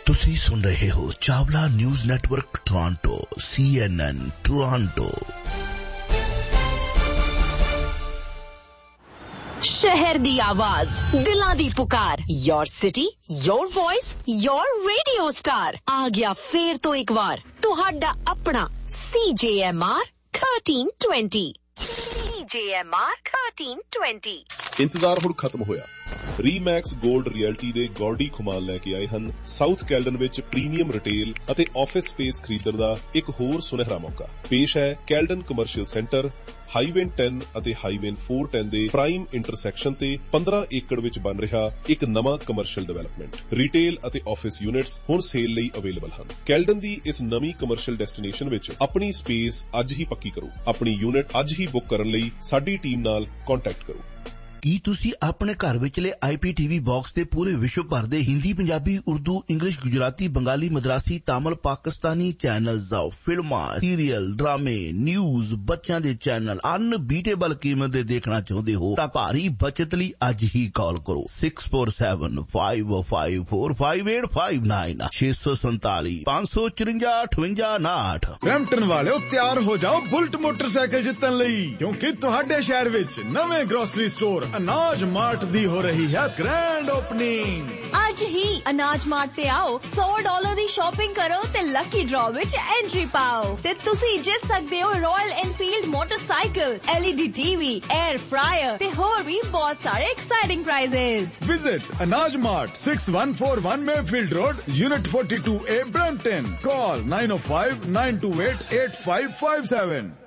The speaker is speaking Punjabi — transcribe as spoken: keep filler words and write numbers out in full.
तुसी सुन रहे हो Chawla news network Toronto, C N N Toronto. शहर दी आवाज, दिलां दी पुकार, your city, your voice, your radio star आ गया फिर तो एक बार तुहाडा अपना सी जे एम आर थर्टीन ट्वेंटी। सी जे एम आर थर्टीन ट्वेंटी। इंतजार हुण खत्म होया। रीमैक्स गोल्ड रियल्टी ਦੇ ਗੌਡੀ ਖੁਮਾਨ ਲੈ ਕੇ ਆਏ ਹਨ ਸਾਊਥ ਕੈਲਡਨ ਵਿੱਚ ਪ੍ਰੀਮੀਅਮ ਰਿਟੇਲ ਅਤੇ ਆਫਿਸ ਸਪੇਸ ਖਰੀਦਣ ਦਾ ਇੱਕ ਹੋਰ ਸੁਨਹਿਰਾ ਮੌਕਾ। ਪੇਸ਼ ਹੈ Caledon commercial centre, highway ten ਅਤੇ ਹਾਈਵੇ ਫੋਰ ਟੈਨ ਦੇ ਪ੍ਰਾਈਮ ਇੰਟਰਸੈਕਸ਼ਨ ਤੇ ਪੰਦਰਾਂ ਏਕੜ ਵਿੱਚ ਬਣ ਰਿਹਾ ਇੱਕ ਨਵਾਂ ਕਮਰਸ਼ੀਅਲ ਡਿਵੈਲਪਮੈਂਟ। ਰਿਟੇਲ ਅਤੇ ਆਫਿਸ ਯੂਨਿਟਸ ਹੁਣ ਸੇਲ ਲਈ ਅਵੇਲੇਬਲ ਹਨ। ਕੈਲਡਨ ਦੀ ਇਸ ਨਵੀਂ ਕਮਰਸ਼ੀਅਲ ਡੈਸਟੀਨੇਸ਼ਨ ਵਿੱਚ ਆਪਣੀ ਸਪੇਸ ਅੱਜ ਹੀ ਪੱਕੀ ਕਰੋ। ਆਪਣੀ ਯੂਨਿਟ ਅੱਜ ਹੀ ਬੁੱਕ ਕਰਨ ਲਈ ਸਾਡੀ ਟੀਮ ਨਾਲ ਕੰਟੈਕਟ ਕਰੋ। ਕੀ ਤੁਸੀਂ ਆਪਣੇ ਘਰ ਵਿਚਲੇ ਆਈ ਪੀ ਟੀ ਵੀ ਬਾਕਸ ਦੇ ਪੂਰੇ ਵਿਸ਼ਵ ਭਰ ਦੇ ਹਿੰਦੀ, ਪੰਜਾਬੀ, ਉਰਦੂ, ਇੰਗਲਿਸ਼, ਗੁਜਰਾਤੀ, ਬੰਗਾਲੀ, ਮਦਰਾਸੀ, ਤਾਮਿਲ, ਪਾਕਿਸਤਾਨੀ ਚੈਨਲਸ ਦਾ ਫਿਲਮਾਂ, ਸੀਰੀਅਲ, ਡਰਾਮੇ, ਨਿਊਜ਼, ਬੱਚਿਆਂ ਦੇ ਚੈਨਲ ਅਨਬੀਟੇਬਲ ਕੀਮਤ ਦੇ ਦੇਖਣਾ ਚਾਹੁੰਦੇ ਹੋ ਤਾਂ ਭਾਰੀ ਬਚਤ ਲਈ ਅੱਜ ਹੀ ਕਾਲ ਕਰੋ six four seven five five four five eight five nine ਛੇ ਸੌ ਸੰਤਾਲੀ ਪੰਜ ਸੌ ਚੁਰੰਜਾ ਅਠਵੰਜਾ ਉਨਾਹਠ। ਬਰੈਂਪਟਨ ਵਾਲਿਓ ਤਿਆਰ ਹੋ ਜਾਓ ਬੁਲਟ ਮੋਟਰਸਾਈਕਲ ਜਿੱਤਣ ਲਈ, ਕਿਉਂਕਿ ਤੁਹਾਡੇ ਸ਼ਹਿਰ ਵਿੱਚ ਨਵੇਂ ਗਰੋਸਰੀ ਸਟੋਰ अनाज मार्ट दी हो रही है ग्रैंड ओपनिंग। आज ही अनाज मार्ट पे आओ, सौ डॉलर दी शॉपिंग करो ते लकी ड्रॉ विच एंट्री पाओ ते तुसी जित सकदे हो royal Enfield motorcycle, L E D TV, air fryer ते होर भी बहुत सारे एक्साइटिंग प्राइजेस। विजिट अनाज mart six one four one Mayfield road, unit forty two A, Brampton. Call nine O five nine to eight eight five five seven.